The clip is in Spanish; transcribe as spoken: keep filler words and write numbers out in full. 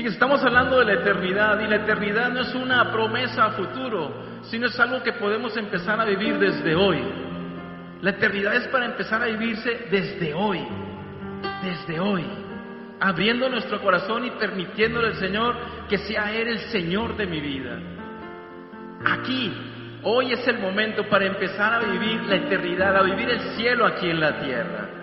Fíjense, estamos hablando de la eternidad, y la eternidad no es una promesa a futuro, sino es algo que podemos empezar a vivir desde hoy. La eternidad es para empezar a vivirse desde hoy, desde hoy, abriendo nuestro corazón y permitiéndole al Señor que sea Él el Señor de mi vida. Aquí, hoy es el momento para empezar a vivir la eternidad, a vivir el cielo aquí en la tierra.